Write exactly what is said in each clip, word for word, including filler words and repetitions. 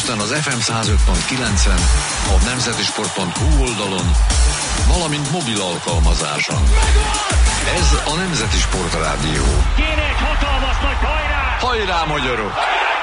Budapesten az ef em száz öt pont kilencen, a nemzetisport pont hu oldalon, valamint mobil alkalmazáson. Ez a Nemzeti Sport Rádió. Kéne egy hatalmas nagy hajrá! Hajrá, magyarok!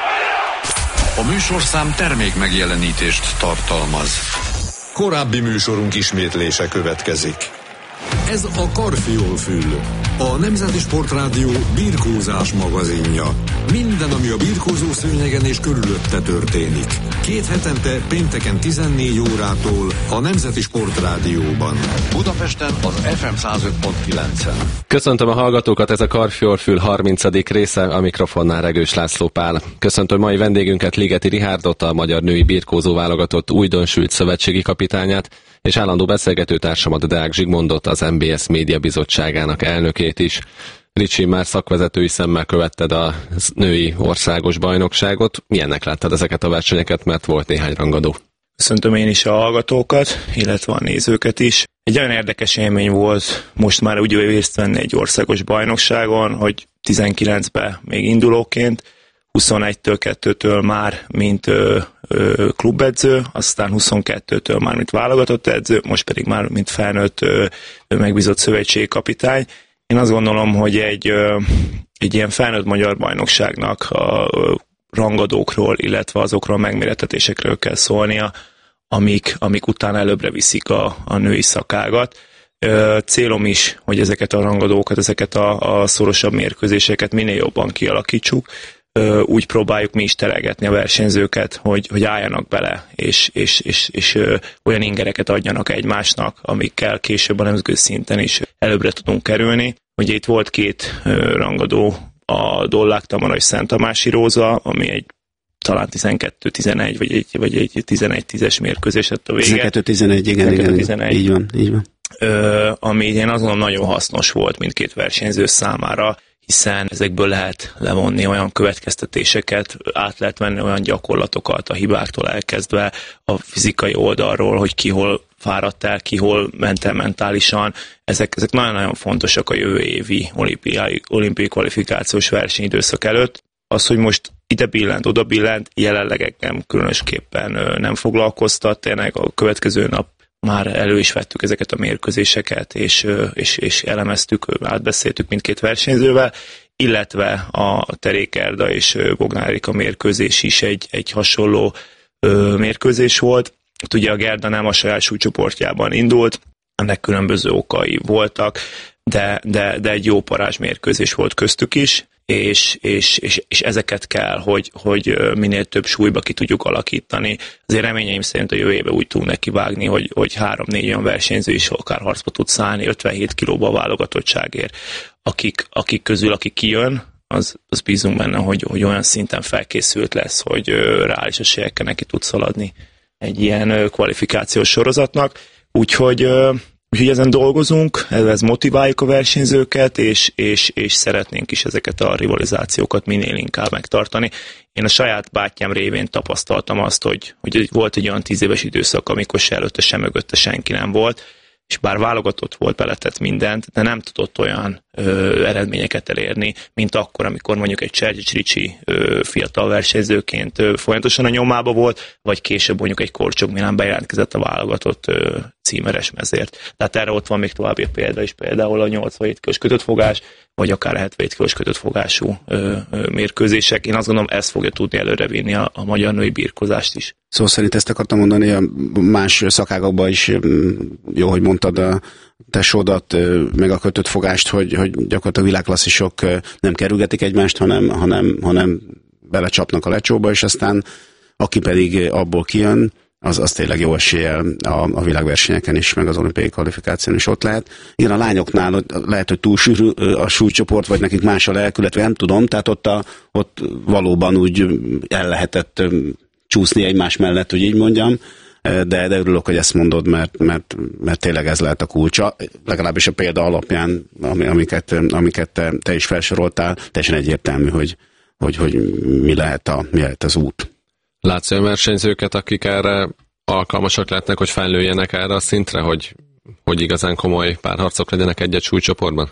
A műsorszám termék megjelenítést tartalmaz. Korábbi műsorunk ismétlése következik. Ez a Karfiol-fül, a Nemzeti Sport Rádió birkózás magazinja. Minden, ami a birkózó szőnyegen és körülötte történik. Két hetente pénteken tizennégy órától a Nemzeti Sport Rádióban. Budapesten az ef em száz öt pont kilencen. Köszöntöm a hallgatókat, ez a Karfiol-fül harmincadik része, a mikrofonnál Regős László Pál. Köszöntöm mai vendégünket, Ligeti Rihárdot, a magyar női birkózó válogatott újdonsült szövetségi kapitányát, és állandó beszélgetőtársamat, Deák Zsigmondot, az em bé es Média Bizottságának elnökét is. Ricsi, már szakvezetői szemmel követted a női országos bajnokságot. Milyennek láttad ezeket a versenyeket, mert volt néhány rangadó? Köszöntöm én is a hallgatókat, illetve a nézőket is. Egy olyan érdekes élmény volt most már úgy részt venni egy országos bajnokságon, hogy tizenkilencben még indulóként, huszonegytől kettőtől már mint ö, ö, klubedző, aztán huszonkettőtől már mint válogatott edző, most pedig már mint felnőtt ö, megbízott szövetségi kapitány. Én azt gondolom, hogy egy, ö, egy ilyen felnőtt magyar bajnokságnak a ö, rangadókról, illetve azokról a megmérettetésekről kell szólnia, amik, amik utána előbbre viszik a, a női szakágat. Ö, célom is, hogy ezeket a rangadókat, ezeket a, a szorosabb mérkőzéseket minél jobban kialakítsuk. Úgy próbáljuk mi is teregetni a versenyzőket, hogy, hogy álljanak bele, és, és, és, és ö, olyan ingereket adjanak egymásnak, amikkel később a nemzetközi szinten is előbbre tudunk kerülni. Ugye itt volt két ö, rangadó, a Dollák Tamara és Szent Tamási Róza, ami egy talán tizenkettő tizenegy, vagy egy, vagy egy tizenegy tízes mérkőzés lett a vége. tizenkettő tizenegy, igen, igen, igen, így van, így van. Ö, ami én azt gondolom nagyon hasznos volt mindkét versenyző számára, hiszen ezekből lehet levonni olyan következtetéseket, át lehet venni olyan gyakorlatokat a hibáktól elkezdve a fizikai oldalról, hogy ki hol fáradt el, ki hol ment el mentálisan. Ezek, ezek nagyon-nagyon fontosak a jövő évi olimpiai, olimpiai kvalifikációs versenyidőszak előtt. Az, hogy most ide billent, oda billent, jelenleg engem különösképpen nem foglalkoztat, tényleg a következő nap már elő is vettük ezeket a mérkőzéseket, és, és, és elemeztük, átbeszéltük mindkét versenyzővel, illetve a Terék Erda és Bognár Erika mérkőzés is egy, egy hasonló ö, mérkőzés volt. Ott ugye a Gerda nem a saját súlycsoportjában indult, ennek különböző okai voltak, de, de, de egy jó parázs mérkőzés volt köztük is, és, és, és, és ezeket kell, hogy, hogy minél több súlyba ki tudjuk alakítani. Azért reményeim szerint a jövő évben úgy tudunk neki vágni, hogy, hogy három-négy olyan versenyző is akár harcba tud szállni ötvenhét kilóba a válogatottságért. Akik, akik közül, aki kijön, az, az bízunk benne, hogy, hogy olyan szinten felkészült lesz, hogy reális esélyekkel neki tud szaladni egy ilyen kvalifikációs sorozatnak. Úgyhogy Úgyhogy ezen dolgozunk, ez motiváljuk a versenyzőket, és, és, és szeretnénk is ezeket a rivalizációkat minél inkább megtartani. Én a saját bátyám révén tapasztaltam azt, hogy, hogy volt egy olyan tíz éves időszak, amikor se előtte, se mögötte senki nem volt, és bár válogatott volt, beletett mindent, de nem tudott olyan ö, eredményeket elérni, mint akkor, amikor mondjuk egy Csergyics Ricsi ö, fiatal versenyzőként ö, folyamatosan a nyomába volt, vagy később mondjuk egy Korcsok Milán bejelentkezett a válogatott ö, címeres mezért. Tehát erre ott van még további példa is, például a nyolcvanhét kilós kötött fogás, vagy akár a hetvenhét kilós kötött fogású ö, ö, mérkőzések. Én azt gondolom, ez fogja tudni előrevinni a, a magyar női birkózást is. Szó szerint ezt akartam mondani, a más szakágakban is, jó, hogy mondtad a tesódat, meg a kötött fogást, hogy, hogy gyakorlatilag világklasszisok nem kerülgetik egymást, hanem, hanem, hanem belecsapnak a lecsóba, és aztán aki pedig abból kijön, az, az tényleg jó eséllyel a, a világversenyeken is, meg az olimpiai kvalifikáción is ott lehet. Igen, a lányoknál lehet, hogy túl sűrű a súlycsoport, vagy nekik más a lelkület, nem tudom, tehát ott, a, ott valóban úgy el lehetett csúszni egymás mellett, hogy így mondjam, de, de örülök, hogy ezt mondod, mert, mert, mert tényleg ez lehet a kulcsa, legalábbis a példa alapján, amiket, amiket te, te is felsoroltál, teljesen egyértelmű, hogy, hogy, hogy mi, lehet a, mi lehet az út. Látsz olyan versenyzőket, akik erre alkalmasak lehetnek, hogy fejlődjenek erre a szintre, hogy, hogy igazán komoly párharcok legyenek egy-egy súlycsoportban?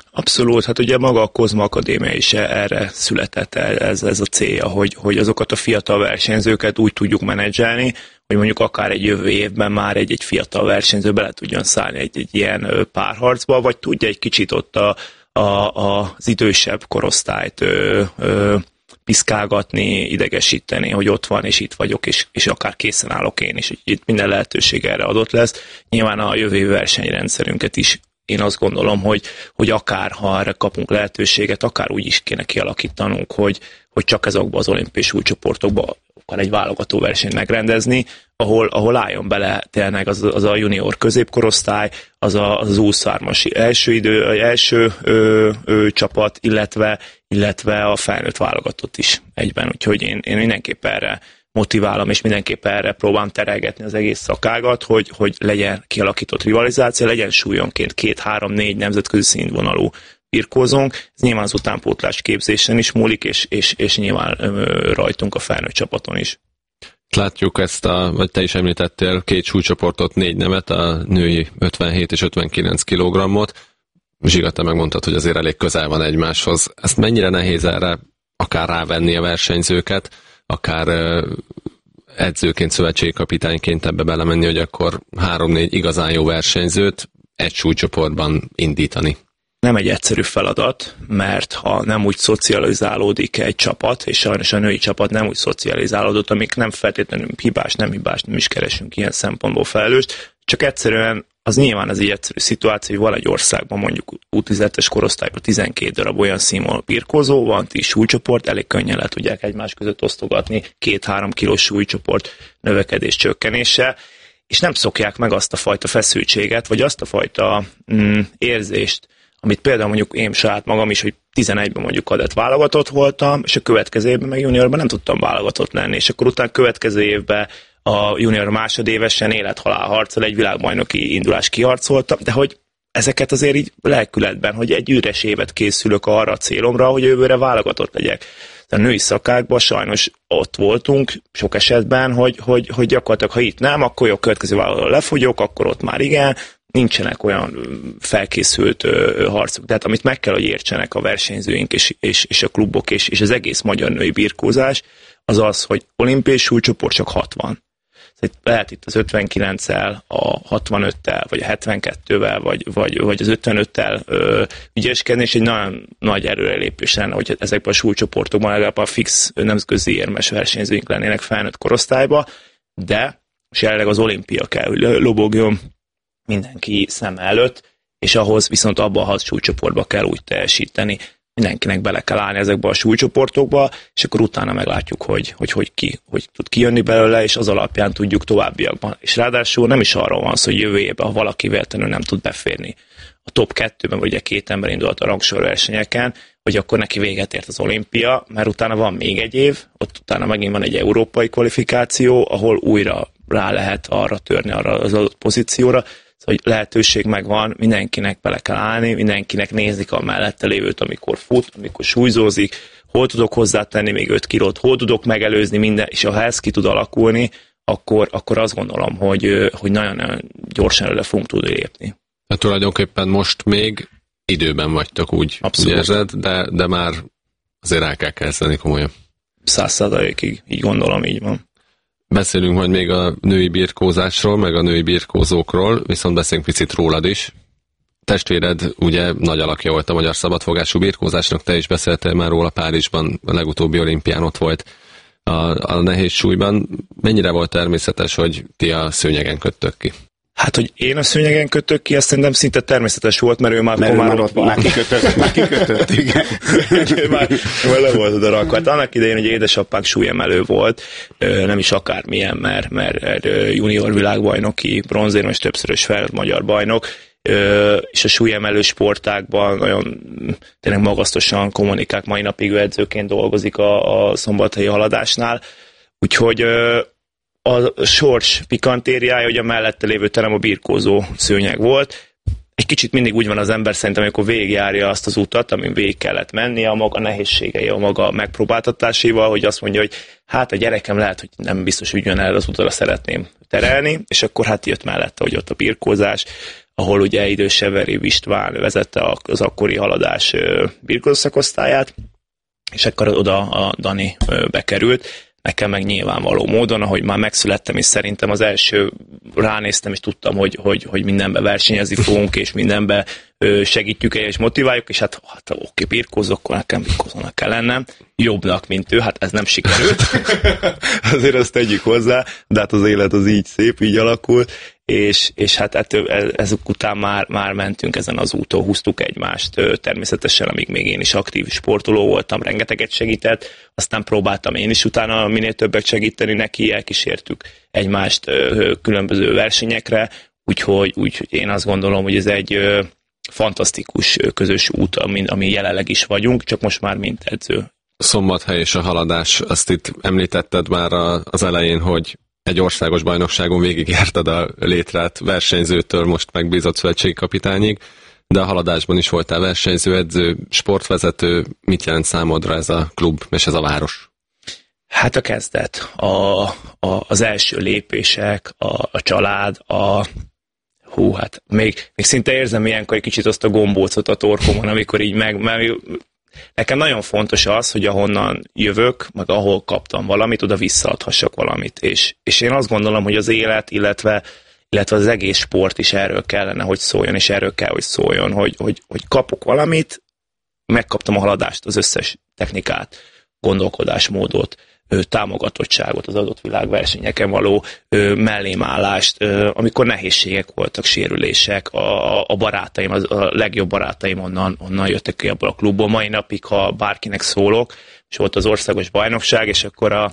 Abszolút, hát ugye maga a Kozma Akadémia is erre született, ez, ez a célja, hogy, hogy azokat a fiatal versenyzőket úgy tudjuk menedzselni, hogy mondjuk akár egy jövő évben már egy, egy fiatal versenyző bele tudjon szállni egy, egy ilyen párharcba, vagy tudja egy kicsit ott a, a, a, az idősebb korosztályt ö, ö, piszkálgatni, idegesíteni, hogy ott van, és itt vagyok, és, és akár készen állok én is, itt minden lehetőség erre adott lesz. Nyilván a jövő évi versenyrendszerünket is én azt gondolom, hogy, hogy akár, ha erre kapunk lehetőséget, akár úgy is kéne kialakítanunk, hogy, hogy csak ezokban az olimpiai súlycsoportokban akar egy válogató versenyt megrendezni, ahol, ahol álljon bele tényleg az, az a junior középkorosztály, az a, az huszonhármas első idő, első ö, ö, csapat, illetve, illetve a felnőtt válogatott is egyben. Úgyhogy én, én mindenképp erre motiválom, és mindenképp erre próbálom terelgetni az egész szakágat, hogy, hogy legyen kialakított rivalizáció, legyen súlyonként két, három, négy nemzetközi színvonalú birkózónk. Ez nyilván az utánpótlás képzésen is múlik, és, és, és nyilván ö, rajtunk a felnőtt csapaton is. Látjuk ezt, a, vagy te is említettél két súlycsoportot, négy nemet, a női ötvenhét és ötvenkilenc kilogrammot. Zsiga, te megmondtad, hogy azért elég közel van egymáshoz. Ezt mennyire nehéz erre akár rávenni a versenyzőket, akár edzőként, szövetségkapitányként ebbe belemenni, hogy akkor három-négy igazán jó versenyzőt egy súlycsoportban indítani? Nem egy egyszerű feladat, mert ha nem úgy szocializálódik egy csapat, és sajnos a női csapat nem úgy szocializálódott, amik nem feltétlenül hibás, nem hibás, nem is keresünk ilyen szempontból felelőst, csak egyszerűen az nyilván ez egy egyszerű szituáció, hogy van egy országban mondjuk U tizenhetes korosztályban tizenkét darab olyan színvonalú birkózó, van tíz súlycsoport, elég könnyen le tudják egymás között osztogatni, két-három kilós súlycsoport növekedés csökkenése, és nem szokják meg azt a fajta feszültséget, vagy azt a fajta mm, érzést, amit például mondjuk én saját magam is, hogy tizenegyben mondjuk kadett válogatott voltam, és a következő évben meg juniorban nem tudtam válogatott lenni, és akkor utána következő évben a junior másodévesen élethalál harccal egy világbajnoki indulás kiharcoltam, de hogy ezeket azért így lelkületben, hogy egy üres évet készülök arra a célomra, hogy jövőre válogatott legyek. De a női szakákban sajnos ott voltunk sok esetben, hogy, hogy, hogy gyakorlatilag ha itt nem, akkor jó, a következő válogatott lefogyok, akkor ott már igen, nincsenek olyan felkészült harcok. Tehát amit meg kell, hogy értsenek a versenyzőink és, és, és a klubok és, és az egész magyar női birkózás, az az, hogy olimpiai súlycsoport csak hatvan. Lehet itt az ötvenkilenccel, a hatvanöttel, vagy a hetvenkettővel, vagy, vagy, vagy az ötvenöttel ö, ügyeskedni, és egy nagyon nagy előrelépés lenne, hogy ezekben a súlycsoportokban legalább a fix nemzetközi érmes versenyzőink lennének felnőtt korosztályba, de és jelenleg az olimpia kell, hogy lobogjon mindenki szem előtt, és ahhoz viszont abban a hat súlycsoportba kell úgy teljesíteni, mindenkinek bele kell állni ezekbe a súlycsoportokba, és akkor utána meglátjuk, hogy hogy, hogy ki hogy tud kijönni belőle, és az alapján tudjuk továbbiakban. És ráadásul nem is arról van szó, hogy jövő évben, ha valaki véletlenül nem tud beférni a top kettőben, vagy ugye két ember indult a rangsorversenyeken, hogy akkor neki véget ért az olimpia, mert utána van még egy év, ott utána megint van egy európai kvalifikáció, ahol újra rá lehet arra törni, arra az adott pozícióra, hogy lehetőség megvan, mindenkinek bele kell állni, mindenkinek nézni a mellette lévőt, amikor fut, amikor súlyzózik, hol tudok hozzátenni még öt kilót, hol tudok megelőzni minden, és ha ez ki tud alakulni, akkor, akkor azt gondolom, hogy, hogy nagyon gyorsan előre fogunk tudni lépni. De tulajdonképpen most még időben vagytok, úgy, úgy érzed, de, de már azért el kell kezdeni komolyan. Száz százalékig, így gondolom, így van. Beszélünk majd még a női birkózásról, meg a női birkózókról, viszont beszélünk picit rólad is. Testvéred ugye nagy alakja volt a magyar szabadfogású birkózásnak, te is beszéltél már róla Párizsban, a legutóbbi olimpián ott volt a, a nehéz súlyban. Mennyire volt természetes, hogy ti a szőnyegen köttök ki? Hát, hogy én a szőnyegen kötök ki, ezt szerintem szinte természetes volt, mert ő már, mert már ott már kikötött, már kikötött, igen. már, már le volt oda rakva. Hát annak idején, hogy édesapánk súlyemelő volt, nem is akármilyen, mert, mert junior világbajnoki, bronzérmes, többszörös felnőtt magyar bajnok, és a súlyemelő sportákban nagyon tényleg magasztosan kommunikák, mai napig edzőként dolgozik a, a szombathelyi haladásnál, úgyhogy a sors pikantériája, hogy a mellette lévő terem a birkózó szőnyeg volt. Egy kicsit mindig úgy van az ember szerintem, amikor végigjárja azt az utat, amin végig kellett menni, a maga nehézségei, a maga megpróbáltatásaival, hogy azt mondja, hogy hát a gyerekem lehet, hogy nem biztos, hogy jön el az útra szeretném terelni, és akkor hát jött mellette, hogy ott a birkózás, ahol ugye idős Everév István vezette az akkori Haladás birkózó szakosztályát, és akkor oda a Dani bekerült. Nekem meg nyilvánvaló módon, ahogy már megszülettem, és szerintem az első ránéztem, és tudtam, hogy, hogy, hogy mindenbe versenyezni fogunk, és mindenbe segítjük és motiváljuk, és hát, hát oké, birkózok, akkor nekem birkózónak kell lennem. Jobbnak, mint ő, hát ez nem sikerült. Azért azt tegyük hozzá, de hát az élet az így szép, így alakul, és, és hát ettől, ezek után már, már mentünk ezen az úton, húztuk egymást, természetesen, amíg még én is aktív sportoló voltam, rengeteget segített, aztán próbáltam én is utána minél többet segíteni neki, elkísértük egymást különböző versenyekre, úgyhogy, úgyhogy én azt gondolom, hogy ez egy fantasztikus közös út, ami, ami jelenleg is vagyunk, csak most már mint edző. Szombathely és a Haladás, azt itt említetted már az elején, hogy egy országos bajnokságon végigjártad a létrát versenyzőtől, most megbízott szövetségi kapitányig, de a Haladásban is voltál versenyző, edző, sportvezető. Mit jelent számodra ez a klub és ez a város? Hát a kezdet, a, a, az első lépések, a, a család, a hú, hát még, még szinte érzem ilyenkor egy kicsit azt a gombócot a torkomon, amikor így meg, meg nekem nagyon fontos az, hogy ahonnan jövök, meg ahol kaptam valamit, oda visszaadhassak valamit. És, és én azt gondolom, hogy az élet, illetve, illetve az egész sport is erről kellene, hogy szóljon, és erről kell, hogy szóljon, hogy, hogy, hogy kapok valamit, megkaptam a Haladást, az összes technikát, gondolkodásmódot, támogatottságot, az adott világversenyeken való melllémállást, amikor nehézségek voltak, sérülések, a, a barátaim, a legjobb barátaim onnan, onnan jöttek ki abból a klubból. Mai napig, ha bárkinek szólok, és volt az országos bajnokság, és akkor a,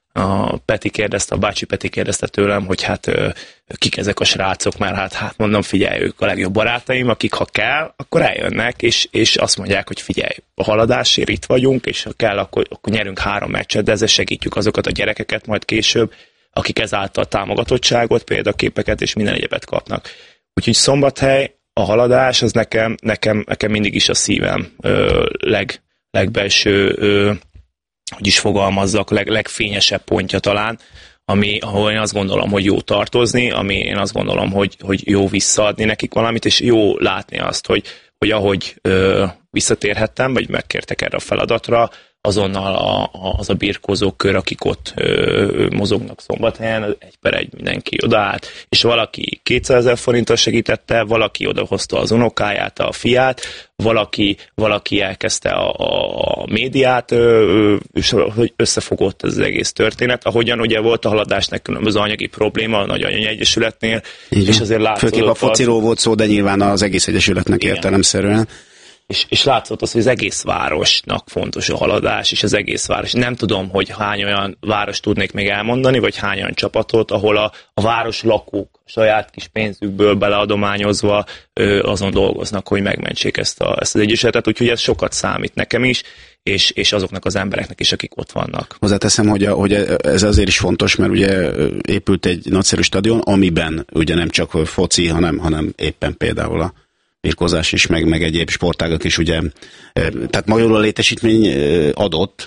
a Peti kérdezte, a bácsi Peti kérdezte tőlem, hogy hát kik ezek a srácok, mert hát, hát mondom, figyelj, ők a legjobb barátaim, akik ha kell, akkor eljönnek, és, és azt mondják, hogy figyelj, a Haladásért itt vagyunk, és ha kell, akkor, akkor nyerünk három meccset, de ezzel segítjük azokat a gyerekeket majd később, akik ezáltal támogatottságot, példaképeket és minden egyebet kapnak. Úgyhogy Szombathely, a Haladás, az nekem, nekem, nekem mindig is a szívem ö, leg, legbelső, ö, hogy is fogalmazzak, leg, legfényesebb pontja talán, ami, ahol én azt gondolom, hogy jó tartozni, ami én azt gondolom, hogy, hogy jó visszaadni nekik valamit, és jó látni azt, hogy, hogy ahogy ö, visszatérhettem, vagy megkértek erre a feladatra, azonnal a, a, az a birkózók kör, akik ott ö, mozognak Szombathelyen, egy per egy mindenki odaállt, és valaki kétszázezer forinttal segítette, valaki odahozta az unokáját, a fiát, valaki, valaki elkezdte a, a, a médiát, ö, és hogy összefogott ez az egész történet. Ahogyan ugye volt a Haladásnak különböző anyagi probléma a Nagy Anyai Egyesületnél, igen. És azért látszott. Főképp a fociról az... volt szó, de nyilván az egész egyesületnek igen. Értelemszerűen. És, és látszott az, hogy az egész városnak fontos a Haladás, és az egész város. Nem tudom, hogy hány olyan város tudnék még elmondani, vagy hány olyan csapatot, ahol a, a város lakók saját kis pénzükből beleadományozva ö, azon dolgoznak, hogy megmentsék ezt, a, ezt az egyesületet, úgyhogy ez sokat számít nekem is, és, és azoknak az embereknek is, akik ott vannak. Hozzáteszem, hogy, a, hogy ez azért is fontos, mert ugye épült egy nagyszerű stadion, amiben ugye nem csak foci, hanem, hanem éppen például a birkózás is, meg, meg egyéb sportágak is, ugye, tehát magyarul a létesítmény adott,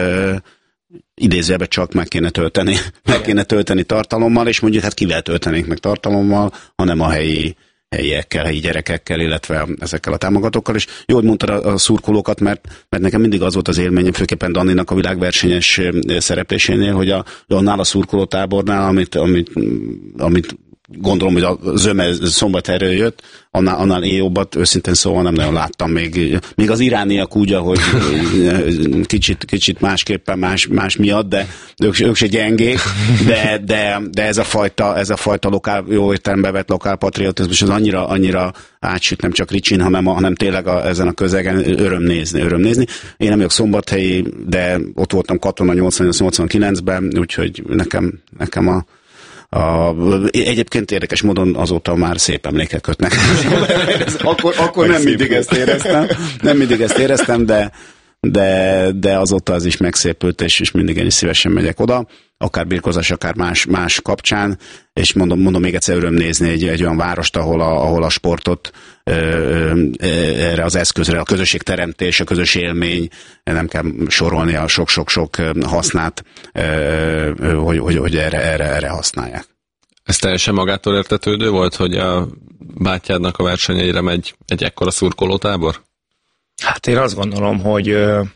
idézőjelben csak meg kéne tölteni, meg kéne tölteni tartalommal, és mondjuk hát kivel töltenénk meg tartalommal, hanem a helyi helyiekkel, helyi gyerekekkel, illetve ezekkel a támogatókkal, és jól mondtad a, a szurkolókat, mert, mert nekem mindig az volt az élményem, főképpen Daninak a világversenyes szereplésénél, hogy a, annál a szurkolótábornál, amit, amit, amit gondolom, hogy a zöme Szombathelyről jött, annál, annál én jobbat őszintén szóval nem nagyon láttam még. Még az irániak úgy, ahogy kicsit, kicsit másképpen, más, más miatt, de ők, ők se gyengék, de, de, de ez a fajta, ez a fajta lokál, jó értelembe vett lokál patriotizmus, az annyira, annyira átsüt, nem csak Ricsin, hanem, a, hanem tényleg a, ezen a közegen öröm nézni, öröm nézni. Én nem vagyok szombathelyi, de ott voltam katona nyolcvannyolc-nyolcvankilencben, úgyhogy nekem, nekem a A, egyébként érdekes módon azóta már szép emlékek kötnek. akkor akkor nem mindig ezt éreztem, nem mindig ezt éreztem, de, de, de azóta az is megszépült, és, és mindig én is szívesen megyek oda, akár birkózás, akár más, más kapcsán, és mondom, mondom még egyszer öröm nézni egy, egy olyan várost, ahol a, ahol a sportot ö, ö, erre az eszközre, a közösségteremtés, a közös élmény, nem kell sorolni a sok-sok-sok hasznát, ö, hogy, hogy, hogy erre, erre, erre használják. Ez teljesen magától értetődő volt, hogy a bátyádnak a versenyeire megy egy ekkora szurkolótábor? Hát én azt gondolom, hogy,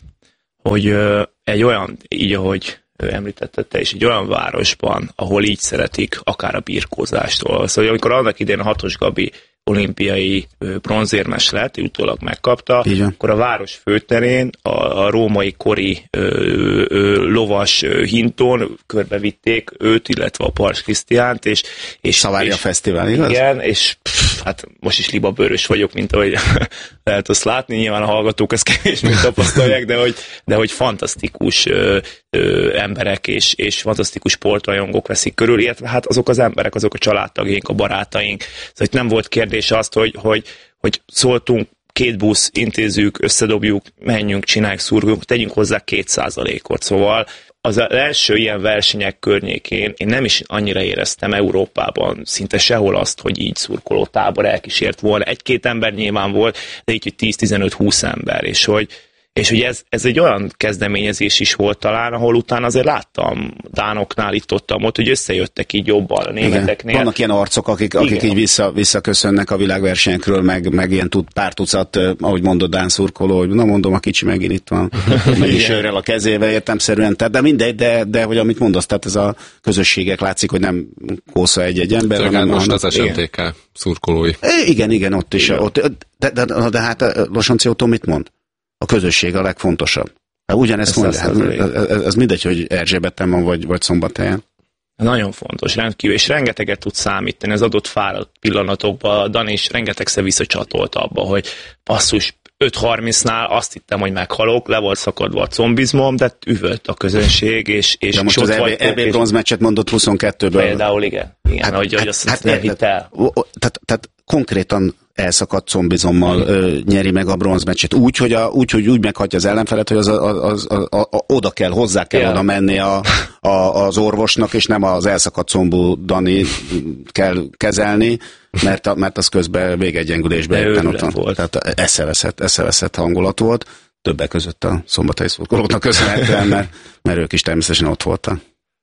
hogy egy olyan, így ahogy említetted te is, egy olyan városban, ahol így szeretik akár a birkózástól. Szóval amikor annak idén a Hatos Gabi olimpiai bronzérmes lett, utólag megkapta, akkor a város főterén a, a római kori ö, ö, lovas hinton körbevitték őt, illetve a Pars Krisztiánt, és... és Szavária és, Fesztivál, igaz? Igen, és pff, hát most is libabőrös vagyok, mint ahogy lehet azt látni, nyilván a hallgatók ezt kevésbé tapasztalják, de hogy, de hogy fantasztikus ö, ö, emberek és, és fantasztikus sportrajongók veszik körül, illetve hát azok az emberek, azok a családtagjaink, a barátaink. Szóval nem volt kérdés azt, hogy, hogy, hogy szóltunk, két busz, intézzük, összedobjuk, menjünk, csináljuk, szurgunk, tegyünk hozzá két százalékot. Szóval az első ilyen versenyek környékén én nem is annyira éreztem Európában szinte sehol azt, hogy így szurkoló tábor elkísért volna. Egy-két ember nyilván volt, de így, hogy tíz-tizenöt-húsz ember, és hogy És hogy ez, ez egy olyan kezdeményezés is volt talán, ahol utána azért láttam dánoknál, itt ott, ott, hogy összejöttek így jobban a németeknél. Igen. Vannak ilyen arcok, akik, akik így vissza, visszaköszönnek a világversenyekről, meg, meg ilyen tud, pár tucat, ahogy mondod, dán szurkoló, hogy na mondom, a kicsi megint itt van, meg is őrrel a kezével értelmszerűen, tehát, de mindegy, de, de hogy amit mondasz, tehát ez a közösségek látszik, hogy nem kósza egy-egy ember. Hanem, most az es em té ká szurkolói. Igen, igen, ott is. Ott, de, de, de, de hát Losonci Otto mit mond? A közösség a legfontosabb. Hát ugyanezt mondja, ez, ez mindegy, hogy Erzsébeten van, vagy, vagy Szombathelyen. Nagyon fontos, rendkívül, és rengeteget tud számítani az adott fáradt pillanatokban. Dani is rengetegszer visszacsatolt abba, hogy basszus, öt harmincnál azt hittem, hogy meghalok, le volt szakadva a combizmom, de üvölt a közönség, és, és, ja, most és az é bé bronzmeccset mondott huszonkettőből. Például igen, igen hát, hogy, hát, hogy azt hát, nem hitt el. Tehát, tehát konkrétan elszakadt combizommal ö, nyeri meg a bronzmeccset. Úgy, hogy, a, úgy, hogy úgy meghatja az ellenfelet, hogy az, az, az, az, az, az, oda kell, hozzá kell yeah. oda menni a, a, az orvosnak, és nem az elszakadt combú Dani kell kezelni, mert, a, mert az közben végegyengülésben éppen ott van. Tehát eszeveszett, eszeveszett hangulat volt, többek között a szombathelyi szurkolóknak köszönhetően, mert, mert ők is természetesen ott voltak.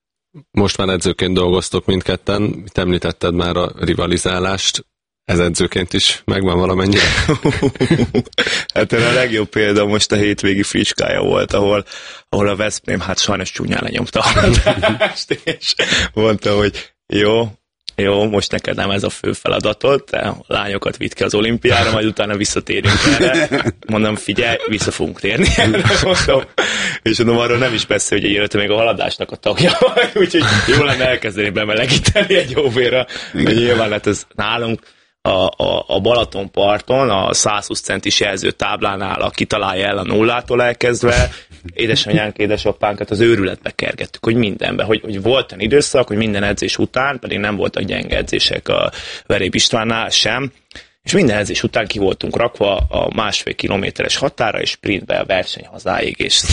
Most már edzőként dolgoztok mindketten, mit említetted már a rivalizálást, ez edzőként is megvan valamennyire? Hát a legjobb példa most a hétvégi fricskája volt, ahol, ahol a Veszprém hát sajnos csúnyán lenyomta a hatást, és mondta, hogy jó, jó, most neked nem ez a fő feladatod, te a lányokat vidd ki az olimpiára, majd utána visszatérünk erre. Mondom, figyelj, vissza fogunk térni erre, mondom. És mondom, arról nem is beszél, hogy egy még a haladásnak a tagja vagy, úgyhogy jó lenne elkezdeni bemelegíteni egy óvéra, hogy nyilván hát ez nálunk a, a, a Balatonparton, a száz húsz centis jelző táblánál, a kitalálja el a nullától elkezdve, édesanyánk, édesapánkat az őrületbe kergettük, hogy mindenbe, hogy, hogy volt olyan időszak, hogy minden edzés után, pedig nem voltak gyenge edzések a Veréb Istvánnál sem, és minden edzés után ki voltunk rakva a másfél kilométeres határa, és sprintbe a verseny hazáig, és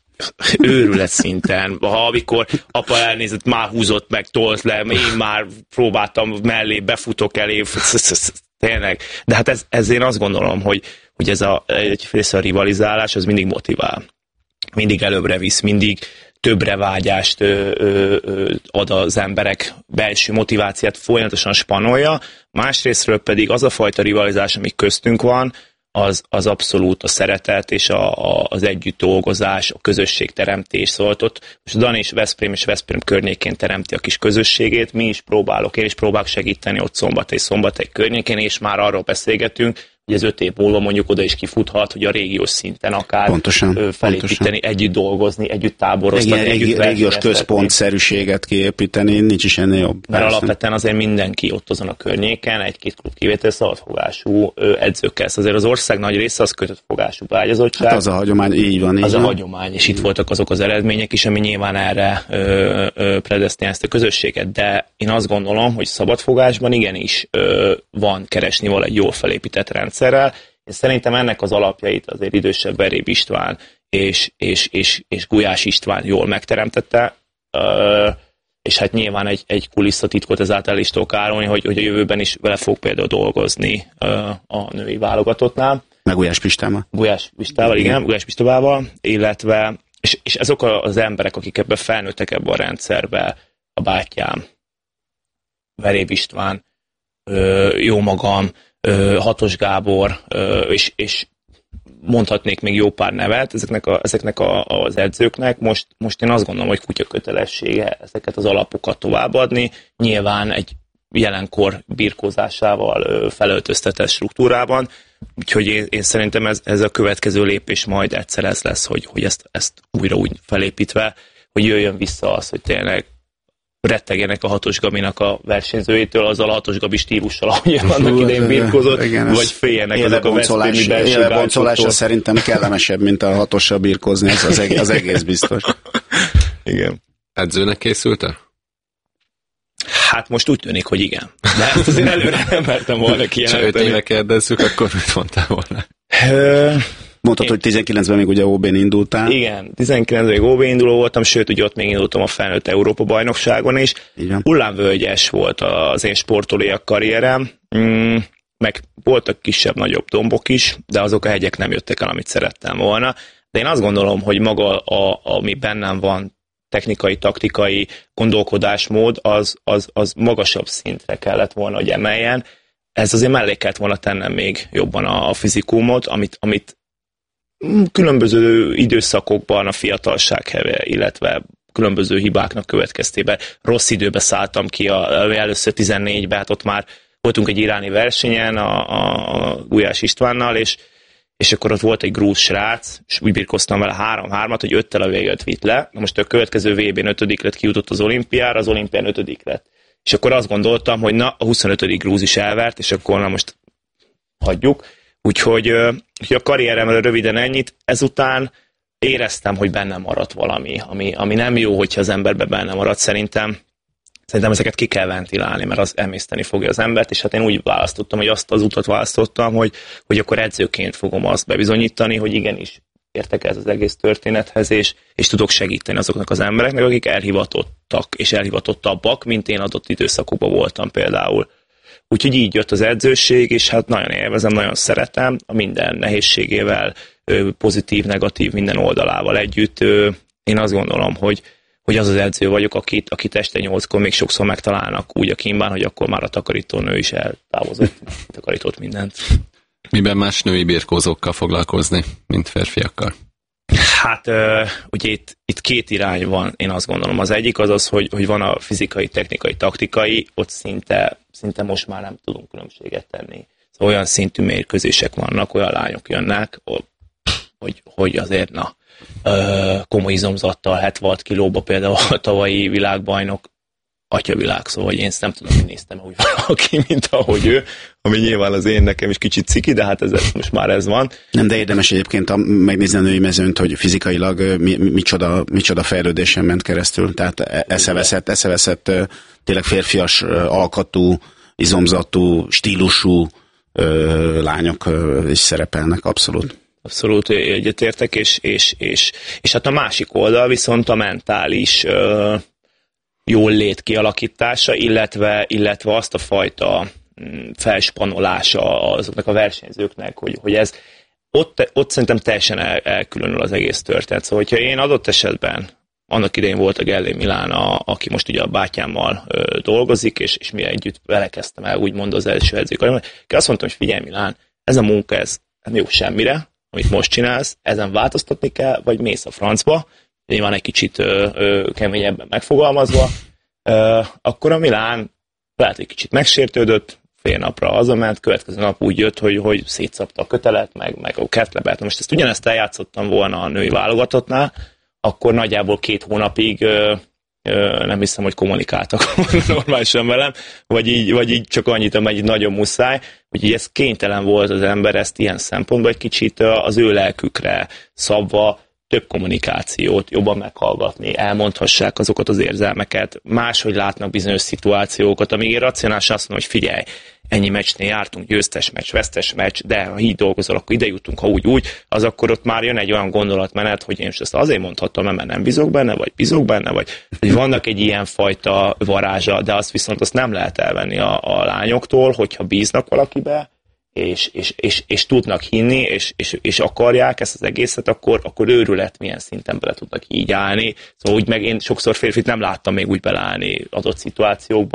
őrület szinten. Ha amikor apa elnézett, már húzott meg, tolt le, én már próbáltam mellé, befutok elé, tényleg. De hát ez, ez én azt gondolom, hogy, hogy ez a, egyrészt a rivalizálás, az mindig motivál. Mindig előbbre visz, mindig többre vágyást ö, ö, ö, ad az emberek, belső motivációt folyamatosan spanolja. Másrésztről pedig az a fajta rivalizálás, ami köztünk van, az, az abszolút a szeretet és a, a, az együtt dolgozás, a közösségteremtés. Szóval ott most Dani és Veszprém és Veszprém környékén teremti a kis közösségét, mi is próbálok, én is próbálok segíteni ott Szombathely, Szombathely környékén, és már arról beszélgetünk, hogy ez öt év múlva mondjuk oda is kifuthat, hogy a régiós szinten akár pontosan, felépíteni, pontosan. Együtt dolgozni, együtt táborozni, együtt versenyezni. Régiós központszerűséget kiépíteni, nincs is ennél jobb. Mert persze. Alapvetően azért mindenki ott azon a környéken, egy-két klub kivétel szabadfogású edzőkkel. Azért az ország nagy része az kötött fogású beágyazottság. Hát az a hagyomány, így van. Így az van. a hagyomány, és itt voltak azok az eredmények is, ami nyilván erre ö, ö, predesztinálja ezt a közösséget. De én azt gondolom, hogy szabadfogásban igenis ö, van keresni vala egy jól felépített rendszer. Én szerintem ennek az alapjait azért idősebb Veréb István és, és, és, és Gulyás István jól megteremtette, és hát nyilván egy, egy kulisszatitkot ezáltal is tudok árulni, hogy, hogy a jövőben is vele fog például dolgozni a női válogatottnál. Meg Gulyás Pistával. Gulyás Pistával, igen, Gulyás Pistával, illetve, és, és azok az emberek, akik ebben felnőttek ebbe a rendszerbe, a bátyám, Veréb István, jó magam, Hatos Gábor, és, és mondhatnék még jó pár nevet ezeknek, a, ezeknek a, az edzőknek. Most, most én azt gondolom, hogy kutya kötelessége ezeket az alapokat továbbadni. Nyilván egy jelenkor birkózásával felöltöztetett struktúrában, úgyhogy én, én szerintem ez, ez a következő lépés majd egyszer ez lesz, hogy, hogy ezt, ezt újra úgy felépítve, hogy jöjjön vissza az, hogy tényleg rettegjenek a Hatos Gabinak a versenyzőjétől, azzal a Hatos Gabi stílussal, ahogy annak idején birkózott, vagy féljenek azok a veszprémi belső gácsoktól. Szerintem kellemesebb, mint a Hatossal birkózni, ez az egész, az egész biztos. Igen. Edzőnek készült-e? Hát most úgy tűnik, hogy igen. De ezt azért előre nem mertem volna kijelenteni. Ha öt éve kérdezzük, akkor mit mondtál volna? Mondtad, hogy tizenkilencben még ugye ó bén indultál. Igen, tizenkilencben még ó bé induló voltam, sőt, ugye ott még indultam a felnőtt Európa bajnokságon is. Hullámvölgyes volt az én sportolói karrierem, mm, meg voltak kisebb-nagyobb dombok is, de azok a hegyek nem jöttek el, amit szerettem volna. De én azt gondolom, hogy maga, a, ami bennem van, technikai, taktikai gondolkodásmód, az, az, az magasabb szintre kellett volna, hogy emeljen. Ez azért mellé kellett volna tennem még jobban a, a fizikumot, amit, amit különböző időszakokban a fiatalság heve, illetve különböző hibáknak következtében rossz időbe szálltam ki, a, először tizennégyben, hát ott már voltunk egy iráni versenyen a, a, a Gulyás Istvánnal, és, és akkor ott volt egy grúz srác, és úgy birkoztam vele három-hármat, hogy öttel a végét vitt le. Na most a következő vé bén ötödik lett, kijutott az olimpiára, az olimpián ötödik lett. És akkor azt gondoltam, hogy na, a huszonötödik grúz is elvert, és akkor na most hagyjuk. Úgyhogy, úgyhogy a karrieremre röviden ennyit, ezután éreztem, hogy bennem maradt valami, ami, ami nem jó, hogyha az emberben benne maradt. Szerintem, szerintem ezeket ki kell ventilálni, mert az emészteni fogja az embert, és hát én úgy választottam, hogy azt az utat választottam, hogy, hogy akkor edzőként fogom azt bebizonyítani, hogy igenis értek ez az egész történethez, és, és tudok segíteni azoknak az embereknek, akik elhivatottak és elhivatottabbak, mint én adott időszakokban voltam például. Úgyhogy így jött az edzőség, és hát nagyon élvezem, nagyon szeretem, a minden nehézségével, pozitív, negatív, minden oldalával együtt. Én azt gondolom, hogy, hogy az az edző vagyok, akit, akit este nyolckor még sokszor megtalálnak úgy a kínban, hogy akkor már a takarítónő is eltávozott, takarított mindent. Miben más női birkózókkal foglalkozni, mint férfiakkal? Hát ugye itt, itt két irány van, én azt gondolom. Az egyik az az, hogy, hogy van a fizikai, technikai, taktikai, ott szinte, szinte most már nem tudunk különbséget tenni. Szóval olyan szintű mérkőzések vannak, olyan lányok jönnek, hogy, hogy azért na, komoly izomzattal, hetvenhat kilóba például a tavalyi világbajnok, atyavilág, szóval hogy én ezt nem tudom, hogy néztem úgy valaki, mint ahogy ő, ami nyilván az én nekem is kicsit ciki, de hát ez, ez most már ez van. Nem, de érdemes egyébként a, megnézni a női mezőnyt, hogy fizikailag mi, micsoda, micsoda fejlődésen ment keresztül, tehát eszeveszett, eszeveszett tényleg férfias alkatú, izomzatú, stílusú ö, lányok ö, is szerepelnek, abszolút. Abszolút egyetértek, és, és, és, és hát a másik oldal viszont a mentális ö, jól lét kialakítása, illetve, illetve azt a fajta felspanolása azoknak a versenyzőknek, hogy, hogy ez ott, ott szerintem teljesen el, elkülönül az egész történet. Szóval, hogyha én adott esetben, annak idején volt a Gellé Milana, aki most ugye a bátyámmal ö, dolgozik, és, és mi együtt vele kezdtem el úgymond az első edzőkarrier. Azt mondtam, hogy figyelj Milán, ez a munka, ez nem jó semmire, amit most csinálsz, ezen változtatni kell, vagy mész a francba, nyilván egy kicsit ö, ö, keményebben megfogalmazva, ö, akkor a Milán lehet, egy kicsit megsértődött, fél napra hazament, következő nap úgy jött, hogy, hogy szétszapta a kötelet, meg, meg a ketlebet. Most ezt ugyanezt eljátszottam volna a női válogatottnál, akkor nagyjából két hónapig ö, ö, nem hiszem, hogy kommunikáltak normálisan velem, vagy így, vagy így csak annyit, amennyi nagyon muszáj, úgyhogy ez kénytelen volt az ember ezt ilyen szempontból egy kicsit az ő lelkükre szabva, több kommunikációt, jobban meghallgatni, elmondhassák azokat az érzelmeket, máshogy látnak bizonyos szituációkat, amíg én racionálisan azt mondom, hogy figyelj, ennyi meccsnél jártunk, győztes meccs, vesztes meccs, de ha így dolgozol, akkor ide jutunk, ha úgy, úgy, az akkor ott már jön egy olyan gondolatmenet, hogy én most ezt azért mondhatom, mert nem bízok benne, vagy bízok benne, vagy hogy vannak egy ilyen fajta varázsa, de azt viszont azt nem lehet elvenni a, a lányoktól, hogyha bíznak valakibe, És, és, és, és tudnak hinni, és, és, és akarják ezt az egészet, akkor, akkor őrület milyen szinten bele tudnak így állni. Szóval úgy meg én sokszor férfit nem láttam még úgy beleállni adott szituációkba,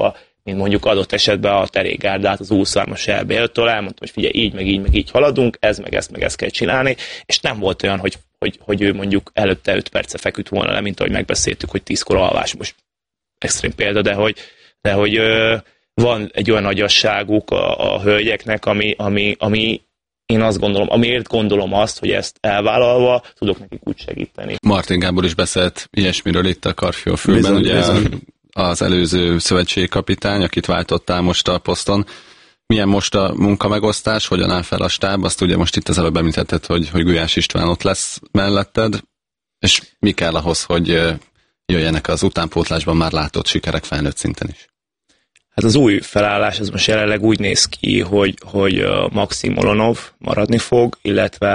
mint mondjuk adott esetben a Terégárdát az úszármas é bé öttől elmondtam, hogy figyelj, így, meg így, meg így haladunk, ez, meg ezt, meg ezt kell csinálni, és nem volt olyan, hogy, hogy, hogy ő mondjuk előtte öt perce feküdt volna le, mint ahogy megbeszéltük, hogy tízkor alvás, most extrém példa, de hogy, de hogy ö, van egy olyan agyasságuk a, a hölgyeknek, ami, ami, ami én azt gondolom, amiért gondolom azt, hogy ezt elvállalva tudok nekik úgy segíteni. Martin Gábor is beszélt ilyesmiről itt a Karfiol-fülben, ugye bizony. Az előző szövetségi kapitány, akit váltottál most a poszton. Milyen most a munkamegosztás, hogyan áll fel a stáb? Azt ugye most itt az előbb említetted, hogy, hogy Gulyás István ott lesz melletted, és mi kell ahhoz, hogy jöjjenek az utánpótlásban már látott sikerek felnőtt szinten is? Hát az új felállás az most jelenleg úgy néz ki, hogy, hogy Maxim Molonov maradni fog, illetve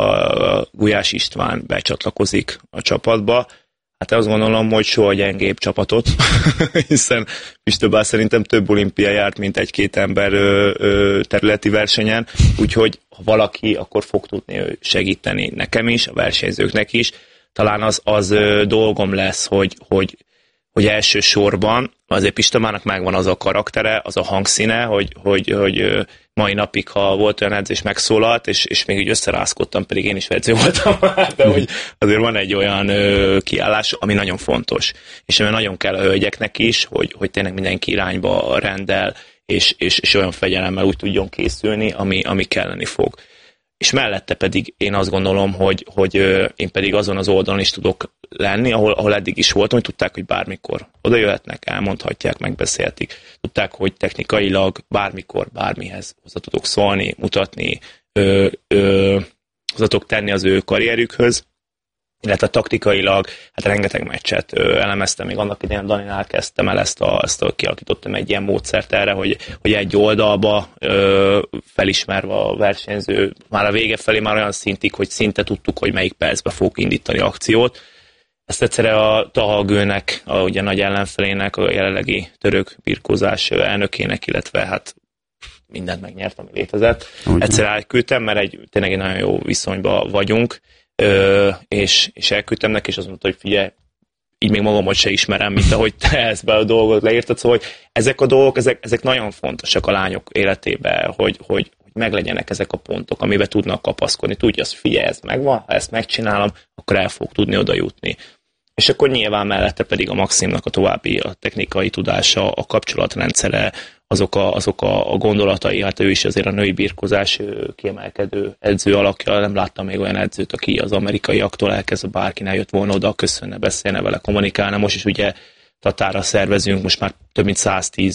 a, a Gulyás István becsatlakozik a csapatba. Hát azt gondolom, hogy soha gyengébb csapatot, hiszen Pistőbár szerintem több olimpia járt, mint egy-két ember ö, ö, területi versenyen, úgyhogy ha valaki, akkor fog tudni segíteni nekem is, a versenyzőknek is. Talán az, az ö, dolgom lesz, hogy, hogy, hogy elsősorban azért Pistabárnak megvan az a karaktere, az a hangszíne, hogy, hogy, hogy mai napig, ha volt olyan edzés, megszólalt, és, és még így összerázkodtam, pedig én is edző voltam, de hogy azért van egy olyan ö, kiállás, ami nagyon fontos, és ami nagyon kell a hölgyeknek is, hogy, hogy tényleg mindenki irányba rendel, és, és, és olyan fegyelemmel úgy tudjon készülni, ami, ami kelleni fog. És mellette pedig én azt gondolom, hogy, hogy én pedig azon az oldalon is tudok lenni, ahol, ahol eddig is voltam, hogy tudták, hogy bármikor oda jöhetnek, elmondhatják, megbeszélhetik. Tudták, hogy technikailag bármikor, bármihez hozzá tudok szólni, mutatni, ö, ö, hozzá tudok tenni az ő karrierükhöz, illetve taktikailag, hát rengeteg meccset ö, elemeztem, még annak idején Daninál kezdtem el ezt a, ezt a kialakítottam egy ilyen módszert erre, hogy, hogy egy oldalba ö, felismerve a versenyző, már a vége felé már olyan szintig, hogy szinte tudtuk, hogy melyik percbe fogok indítani akciót. Ezt egyszerre a Taha Gőnek, a ugye nagy ellenfelének, a jelenlegi török birkózás elnökének, illetve hát mindent megnyert, ami létezett. Ugyan. Egyszer elküldtem, mert egy, tényleg egy nagyon jó viszonyban vagyunk, Ö, és, és elküldtem neki, és azt mondta, hogy figyelj, így még magamat se ismerem, mint ahogy te ezt be a dolgot leírtad, szóval hogy ezek a dolgok, ezek, ezek nagyon fontosak a lányok életében, hogy, hogy, hogy meglegyenek ezek a pontok, amiben tudnak kapaszkodni. Tudja, hogy figyelj, ez megvan, ha ezt megcsinálom, akkor el fog tudni oda jutni. És akkor nyilván mellette pedig a Maximnak a további a technikai tudása, a kapcsolatrendszere, azok a, azok a, a gondolatai, hát ő is azért a női birkózás kiemelkedő edző alakja, nem láttam még olyan edzőt, aki az amerikaiaktól elkezdve bárkinek jött volna oda, köszönne, beszélne vele, kommunikálna. Most is ugye Tatára szervezünk, most már több mint száztíz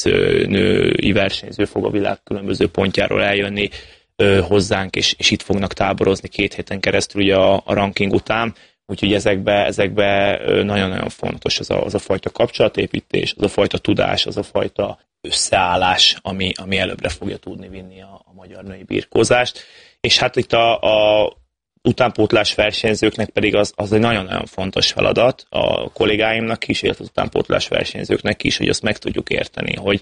női versenyző fog a világ különböző pontjáról eljönni hozzánk, és, és itt fognak táborozni két héten keresztül ugye a, a ranking után. Úgyhogy ezekbe, ezekbe nagyon-nagyon fontos az a, az a fajta kapcsolatépítés, az a fajta tudás, az a fajta összeállás, ami, ami előbbre fogja tudni vinni a, a magyar női birkózást. És hát itt a, a utánpótlás versenyzőknek pedig az, az egy nagyon-nagyon fontos feladat, a kollégáimnak is, illetve az utánpótlás versenyzőknek is, hogy azt meg tudjuk érteni, hogy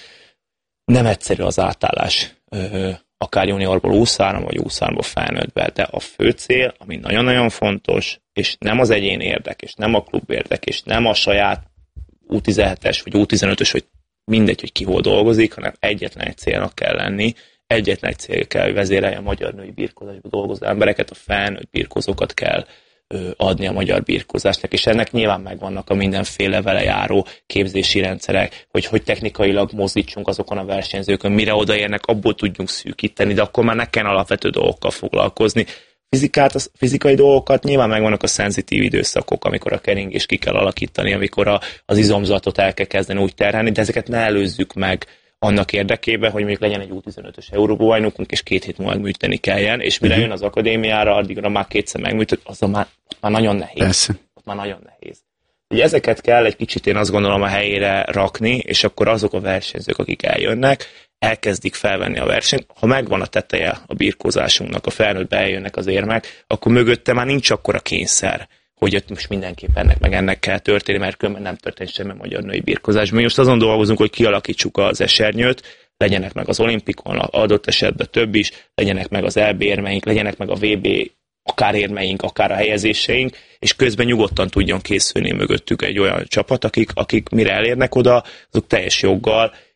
nem egyszerű az átállás, akár juniorból úszárba, vagy úszárba felnőttbe, de a fő cél, ami nagyon-nagyon fontos, és nem az egyén érdek, és nem a klub érdek, és nem a saját U tizenhetes, vagy U tizenötös, vagy mindegy, hogy ki hol dolgozik, hanem egyetlen egy célnak kell lenni, egyetlen egy cél kell, hogy vezérelje a magyar női birkózásba dolgozó embereket, a felnőtt birkózókat kell ö, adni a magyar birkózásnak, és ennek nyilván megvannak a mindenféle vele járó képzési rendszerek, hogy, hogy technikailag mozdítsunk azokon a versenyzőkön, mire odaérnek, abból tudjunk szűkíteni, de akkor már ne kell alapvető dolgokkal foglalkozni. Fizikát, a fizikai dolgokat nyilván megvannak a szenzitív időszakok, amikor a keringést ki kell alakítani, amikor a, az izomzatot el kell kezdeni úgy terhelni, de ezeket ne előzzük meg annak érdekében, hogy mondjuk legyen egy U tizenötös Európa-bajnokunk, és két hét múlva műteni kelljen, és mire jön az akadémiára, addigra már kétszer megműtött, az már, már nagyon nehéz. Persze. Ott már nagyon nehéz. Ugye ezeket kell egy kicsit én azt gondolom a helyére rakni, és akkor azok a versenyzők, akik eljönnek, elkezdik felvenni a versenyt. Ha megvan a teteje a birkózásunknak, a felnőttbe eljönnek az érmek, akkor mögötte már nincs akkora kényszer, hogy ott most mindenképp ennek meg ennek kell történni, mert különben nem történt semmi a magyar női birkózásban. Mi most azon dolgozunk, hogy kialakítsuk az esernyőt, legyenek meg az olimpikon, adott esetben több is, legyenek meg az é bé érmeink, legyenek meg a vé bé akár érmeink, akár a helyezéseink, és közben nyugodtan tudjon készülni mögöttük egy olyan csapat, akik, akik mire elérnek oda, azok teljes joggal,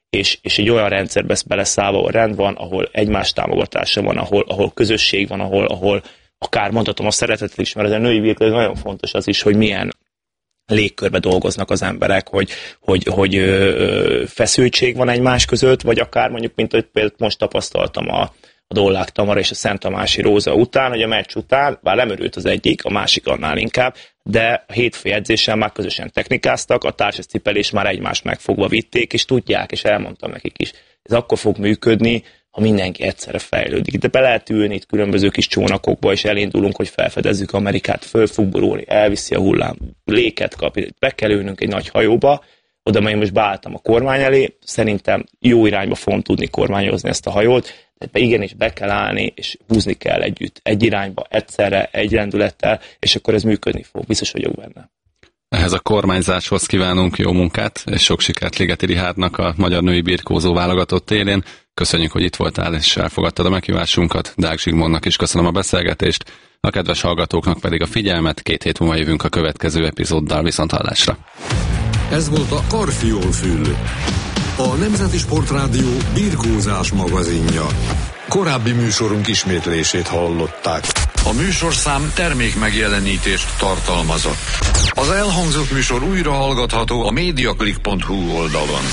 és, és egy olyan rendszerbe beleszállva, ahol rend van, ahol egymás támogatása van, ahol, ahol közösség van, ahol, ahol akár mondhatom a szeretetet is, mert ez a női birkózó nagyon fontos az is, hogy milyen légkörbe dolgoznak az emberek, hogy, hogy, hogy ö, feszültség van egymás között, vagy akár mondjuk, mint hogy például most tapasztaltam a, a Dollák Tamara és a Szent Tamási Róza után, hogy a meccs után, bár nem örült az egyik, a másik annál inkább, de a hétfői edzésen már közösen technikáztak, a társas cipelés már egymást megfogva vitték, és tudják, és elmondtam nekik is, ez akkor fog működni, ha mindenki egyszerre fejlődik. De be lehet ülni itt különböző kis csónakokba, és elindulunk, hogy felfedezzük Amerikát, föl fog borulni, elviszi a hullám, léket kap, be kell ülnünk egy nagy hajóba, oda majd most beálltam a kormány elé, szerintem jó irányba fogom tudni kormányozni ezt a hajót, de igenis be kell állni, és húzni kell együtt, egy irányba, egyszerre, egy rendülettel, és akkor ez működni fog, biztos vagyok benne. Ehhez a kormányzáshoz kívánunk jó munkát, és sok sikert Ligeti Rihárdnak a magyar női birkózó válogatott élén. Köszönjük, hogy itt voltál, és elfogadtad a meghívásunkat. Deák Zsigmondnak is köszönöm a beszélgetést, a kedves hallgatóknak pedig a figyelmet. Két hét múlva jövünk a következő epizóddal, viszonthallásra. Ez volt a Karfiol-fül, a Nemzeti Sportrádió birkózás magazinja. Korábbi műsorunk ismétlését hallották. A műsorszám termék megjelenítést tartalmazott. Az elhangzott műsor újra hallgatható a mediaclick pont hu oldalon.